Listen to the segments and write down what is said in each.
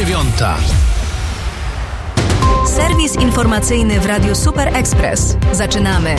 9:00. Serwis informacyjny w Radiu Super Express. Zaczynamy.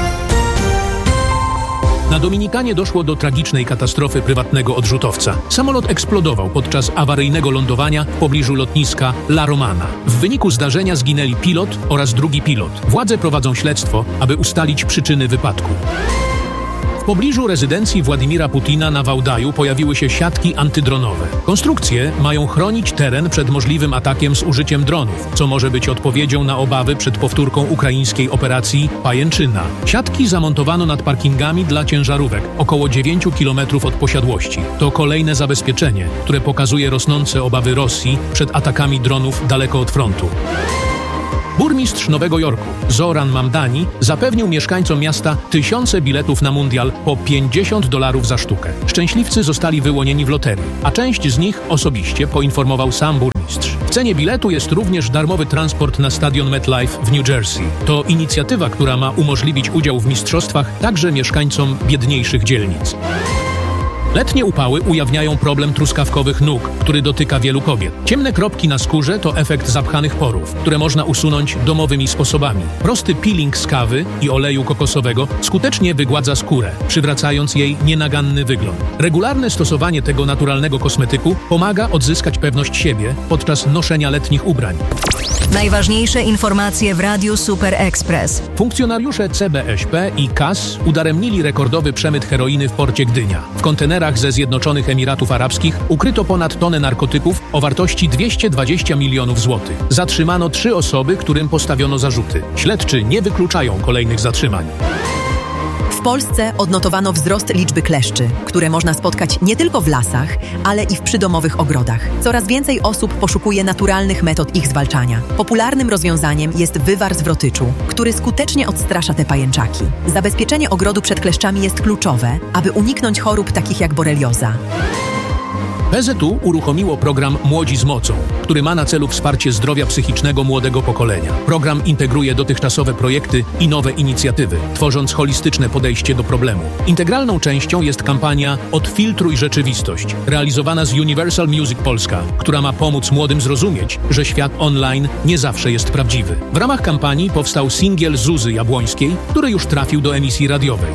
Na Dominikanie doszło do tragicznej katastrofy prywatnego odrzutowca. Samolot eksplodował podczas awaryjnego lądowania w pobliżu lotniska La Romana. W wyniku zdarzenia zginęli pilot oraz drugi pilot. Władze prowadzą śledztwo, aby ustalić przyczyny wypadku. W pobliżu rezydencji Władimira Putina na Wałdaju pojawiły się siatki antydronowe. Konstrukcje mają chronić teren przed możliwym atakiem z użyciem dronów, co może być odpowiedzią na obawy przed powtórką ukraińskiej operacji Pajęczyna. Siatki zamontowano nad parkingami dla ciężarówek, około 9 km od posiadłości. To kolejne zabezpieczenie, które pokazuje rosnące obawy Rosji przed atakami dronów daleko od frontu. Burmistrz Nowego Jorku, Zoran Mamdani, zapewnił mieszkańcom miasta tysiące biletów na mundial po $50 za sztukę. Szczęśliwcy zostali wyłonieni w loterii, a część z nich osobiście poinformował sam burmistrz. W cenie biletu jest również darmowy transport na stadion MetLife w New Jersey. To inicjatywa, która ma umożliwić udział w mistrzostwach także mieszkańcom biedniejszych dzielnic. Letnie upały ujawniają problem truskawkowych nóg, który dotyka wielu kobiet. Ciemne kropki na skórze to efekt zapchanych porów, które można usunąć domowymi sposobami. Prosty peeling z kawy i oleju kokosowego skutecznie wygładza skórę, przywracając jej nienaganny wygląd. Regularne stosowanie tego naturalnego kosmetyku pomaga odzyskać pewność siebie podczas noszenia letnich ubrań. Najważniejsze informacje w Radiu Super Express. Funkcjonariusze CBŚP i KAS udaremnili rekordowy przemyt heroiny w porcie Gdynia. W kontenerach ze Zjednoczonych Emiratów Arabskich ukryto ponad tonę narkotyków o wartości 220 milionów złotych. Zatrzymano 3 osoby, którym postawiono zarzuty. Śledczy nie wykluczają kolejnych zatrzymań. W Polsce odnotowano wzrost liczby kleszczy, które można spotkać nie tylko w lasach, ale i w przydomowych ogrodach. Coraz więcej osób poszukuje naturalnych metod ich zwalczania. Popularnym rozwiązaniem jest wywar zwrotyczu, który skutecznie odstrasza te pajęczaki. Zabezpieczenie ogrodu przed kleszczami jest kluczowe, aby uniknąć chorób takich jak borelioza. PZU uruchomiło program Młodzi z Mocą, który ma na celu wsparcie zdrowia psychicznego młodego pokolenia. Program integruje dotychczasowe projekty i nowe inicjatywy, tworząc holistyczne podejście do problemu. Integralną częścią jest kampania Odfiltruj rzeczywistość, realizowana z Universal Music Polska, która ma pomóc młodym zrozumieć, że świat online nie zawsze jest prawdziwy. W ramach kampanii powstał singiel Zuzy Jabłońskiej, który już trafił do emisji radiowej.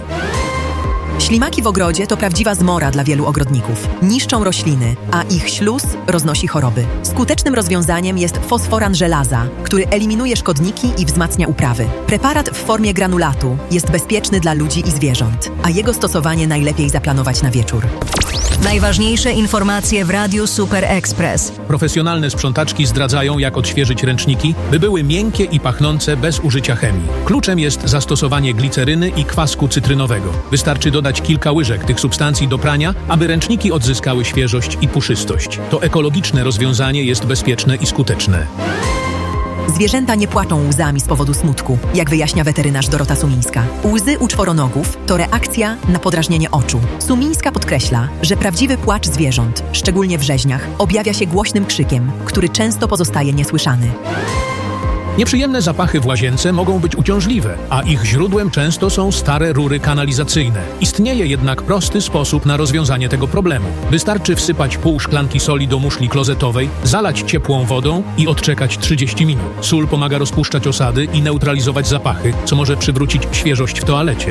Ślimaki w ogrodzie to prawdziwa zmora dla wielu ogrodników. Niszczą rośliny, a ich śluz roznosi choroby. Skutecznym rozwiązaniem jest fosforan żelaza, który eliminuje szkodniki i wzmacnia uprawy. Preparat w formie granulatu jest bezpieczny dla ludzi i zwierząt, a jego stosowanie najlepiej zaplanować na wieczór. Najważniejsze informacje w Radiu Super Express. Profesjonalne sprzątaczki zdradzają, jak odświeżyć ręczniki, by były miękkie i pachnące bez użycia chemii. Kluczem jest zastosowanie gliceryny i kwasku cytrynowego. Wystarczy dodać kilka łyżek tych substancji do prania, aby ręczniki odzyskały świeżość i puszystość. To ekologiczne rozwiązanie jest bezpieczne i skuteczne. Zwierzęta nie płaczą łzami z powodu smutku, jak wyjaśnia weterynarz Dorota Sumińska. Łzy u czworonogów to reakcja na podrażnienie oczu. Sumińska podkreśla, że prawdziwy płacz zwierząt, szczególnie w rzeźniach, objawia się głośnym krzykiem, który często pozostaje niesłyszany. Nieprzyjemne zapachy w łazience mogą być uciążliwe, a ich źródłem często są stare rury kanalizacyjne. Istnieje jednak prosty sposób na rozwiązanie tego problemu. Wystarczy wsypać pół szklanki soli do muszli klozetowej, zalać ciepłą wodą i odczekać 30 minut. Sól pomaga rozpuszczać osady i neutralizować zapachy, co może przywrócić świeżość w toalecie.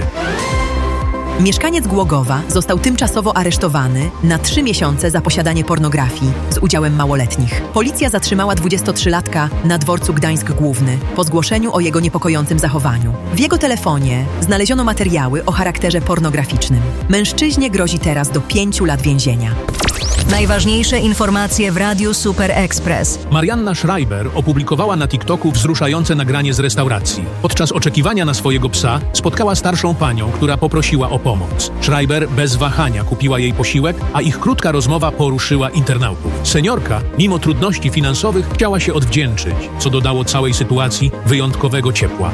Mieszkaniec Głogowa został tymczasowo aresztowany na 3 miesiące za posiadanie pornografii z udziałem małoletnich. Policja zatrzymała 23-latka na dworcu Gdańsk Główny po zgłoszeniu o jego niepokojącym zachowaniu. W jego telefonie znaleziono materiały o charakterze pornograficznym. Mężczyźnie grozi teraz do 5 lat więzienia. Najważniejsze informacje w Radiu Super Express. Marianna Schreiber opublikowała na TikToku wzruszające nagranie z restauracji. Podczas oczekiwania na swojego psa spotkała starszą panią, która poprosiła o pomoc. Schreiber bez wahania kupiła jej posiłek, a ich krótka rozmowa poruszyła internautów. Seniorka, mimo trudności finansowych, chciała się odwdzięczyć, co dodało całej sytuacji wyjątkowego ciepła.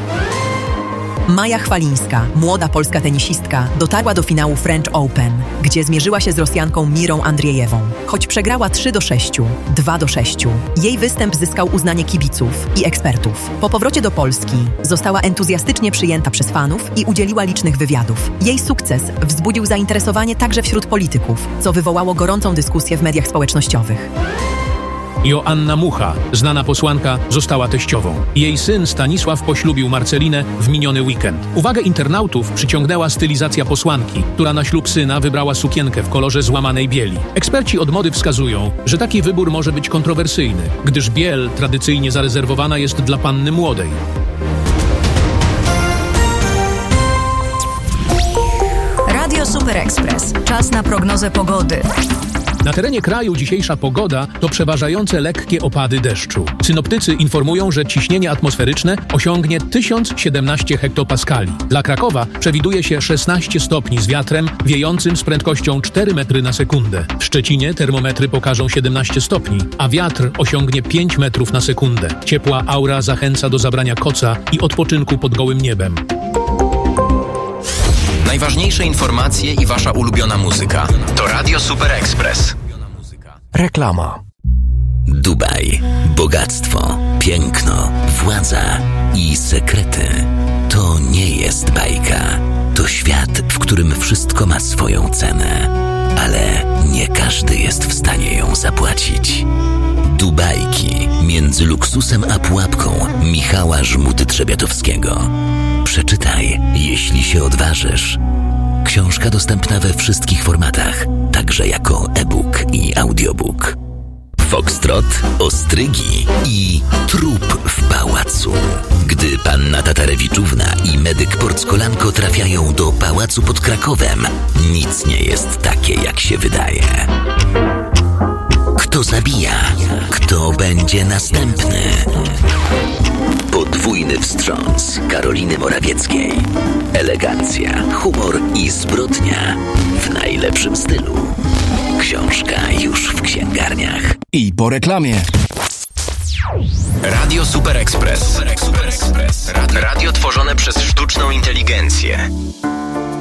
Maja Chwalińska, młoda polska tenisistka, dotarła do finału French Open, gdzie zmierzyła się z Rosjanką Mirą Andriejewą. Choć przegrała 3-6, 2-6, jej występ zyskał uznanie kibiców i ekspertów. Po powrocie do Polski została entuzjastycznie przyjęta przez fanów i udzieliła licznych wywiadów. Jej sukces wzbudził zainteresowanie także wśród polityków, co wywołało gorącą dyskusję w mediach społecznościowych. Joanna Mucha, znana posłanka, została teściową. Jej syn Stanisław poślubił Marcelinę w miniony weekend. Uwagę internautów przyciągnęła stylizacja posłanki, która na ślub syna wybrała sukienkę w kolorze złamanej bieli. Eksperci od mody wskazują, że taki wybór może być kontrowersyjny, gdyż biel tradycyjnie zarezerwowana jest dla panny młodej. Radio Super Express. Czas na prognozę pogody. Na terenie kraju dzisiejsza pogoda to przeważające lekkie opady deszczu. Synoptycy informują, że ciśnienie atmosferyczne osiągnie 1017 hektopaskali. Dla Krakowa przewiduje się 16 stopni z wiatrem wiejącym z prędkością 4 metry na sekundę. W Szczecinie termometry pokażą 17 stopni, a wiatr osiągnie 5 metrów na sekundę. Ciepła aura zachęca do zabrania koca i odpoczynku pod gołym niebem. Najważniejsze informacje i wasza ulubiona muzyka to Radio Super Express. Reklama. Dubaj. Bogactwo, piękno, władza i sekrety. To nie jest bajka. To świat, w którym wszystko ma swoją cenę. Ale nie każdy jest w stanie ją zapłacić. Dubajki między luksusem a pułapką Michała Żmudy-Trzebiatowskiego. Przeczytaj, jeśli się odważysz. Książka dostępna we wszystkich formatach, także jako e-book i audiobook. Foxtrot, ostrygi i trup w pałacu. Gdy panna Tatarewiczówna i medyk Porckolanko trafiają do pałacu pod Krakowem, nic nie jest takie, jak się wydaje. Kto zabija? Kto będzie następny? Podwójny wstrząs Karoliny Morawieckiej. Elegancja, humor i zbrodnia w najlepszym stylu. Książka już w księgarniach. I po reklamie. Radio Super Express. Radio tworzone przez sztuczną inteligencję.